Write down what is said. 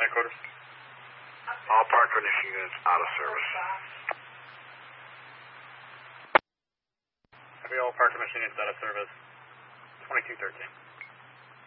headquarters. All park conditioning units out of service. Copy, all park conditioning units out of service. 2213.